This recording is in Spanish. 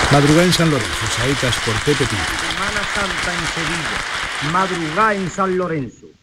Madrugá en San Lorenzo, saetas por Pepe Pinto. Semana Santa en Sevilla, madrugá en San Lorenzo.